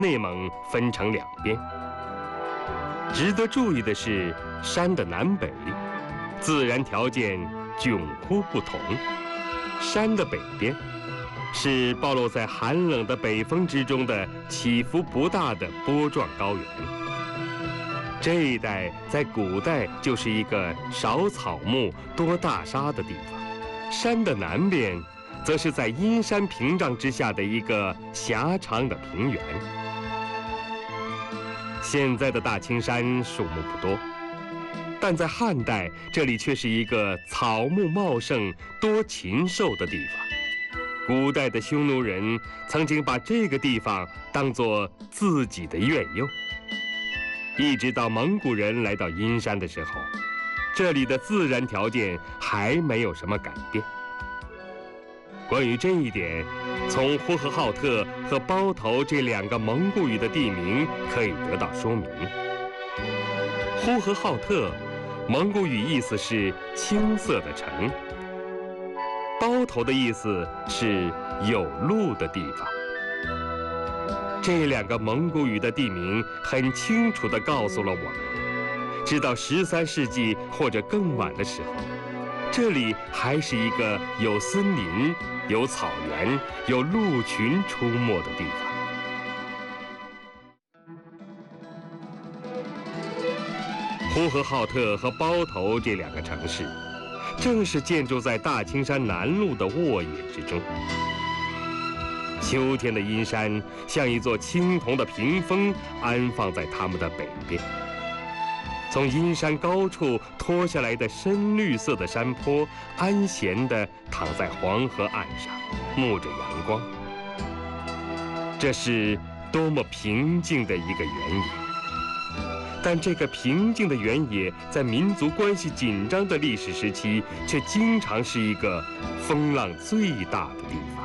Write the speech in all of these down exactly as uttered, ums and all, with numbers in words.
内蒙分成两边。值得注意的是，山的南北自然条件迥乎不同。山的北边是暴露在寒冷的北风之中的起伏不大的波状高原。这一带在古代就是一个少草木多大沙的地方。山的南边则是在阴山屏障之下的一个狭长的平原。现在的大青山树木不多，但在汉代这里却是一个草木茂盛多禽兽的地方。古代的匈奴人曾经把这个地方当作自己的院囿，一直到蒙古人来到阴山的时候，这里的自然条件还没有什么改变。关于这一点，从呼和浩特和包头这两个蒙古语的地名可以得到说明。呼和浩特蒙古语意思是青色的城，包头的意思是有路的地方。这两个蒙古语的地名很清楚地告诉了我们，直到十三世纪或者更晚的时候，这里还是一个有森林、有草原、有鹿群出没的地方。呼和浩特和包头这两个城市，正是建筑在大青山南麓的沃野之中。秋天的阴山像一座青铜的屏风，安放在它们的北边。从阴山高处拖下来的深绿色的山坡，安闲地躺在黄河岸上，沐着阳光。这是多么平静的一个原野！但这个平静的原野，在民族关系紧张的历史时期，却经常是一个风浪最大的地方。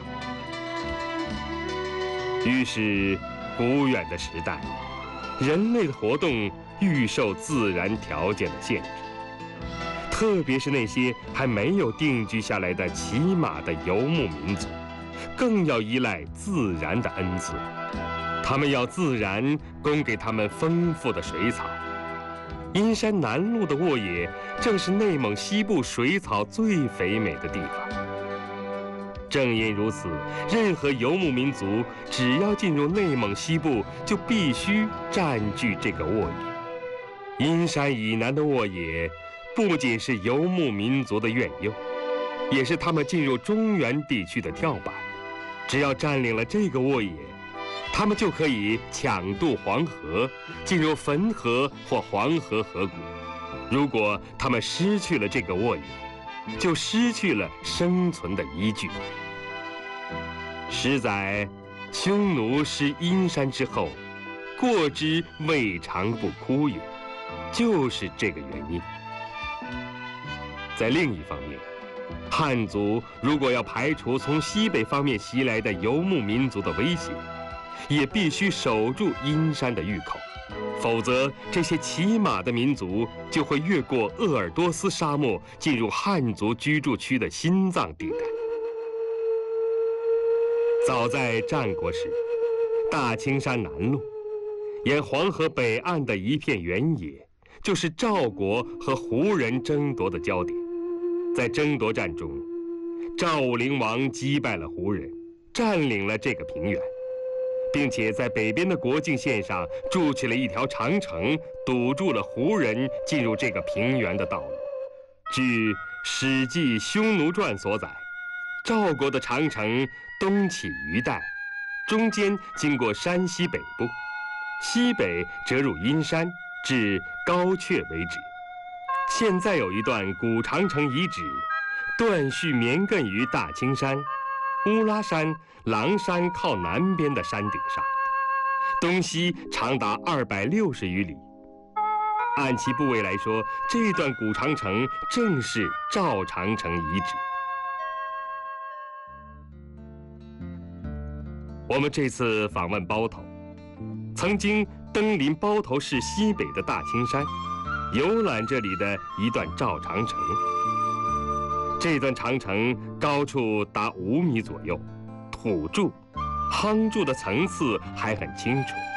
于是，古远的时代，人类的活动愈受自然条件的限制，特别是那些还没有定居下来的骑马的游牧民族，更要依赖自然的恩赐。他们要自然供给他们丰富的水草。阴山南麓的沃野，正是内蒙西部水草最肥美的地方。正因如此，任何游牧民族只要进入内蒙西部，就必须占据这个沃野。阴山以南的沃野，不仅是游牧民族的院囿，也是他们进入中原地区的跳板。只要占领了这个沃野，他们就可以抢渡黄河，进入汾河或黄河河谷。如果他们失去了这个沃野，就失去了生存的依据。史载，匈奴失阴山之后，过之未尝不哭也，就是这个原因。在另一方面，汉族如果要排除从西北方面袭来的游牧民族的威胁，也必须守住阴山的峪口，否则这些骑马的民族就会越过鄂尔多斯沙漠，进入汉族居住区的心脏地带。早在战国时，大青山南麓，沿黄河北岸的一片原野，就是赵国和胡人争夺的焦点。在争夺战中，赵武灵王击败了胡人，占领了这个平原，并且在北边的国境线上筑起了一条长城，堵住了胡人进入这个平原的道路。据《史记·匈奴传》所载，赵国的长城东起于代，中间经过山西北部，西北折入阴山，至高阙为止。现在有一段古长城遗址，断续绵亘于大青山、乌拉山、狼山靠南边的山顶上，东西长达二百六十余里。按其部位来说，这段古长城正是赵长城遗址。我们这次访问包头，曾经登临包头市西北的大青山，游览这里的一段赵长城。这段长城高处达五米左右，土筑， 夯筑的层次还很清楚。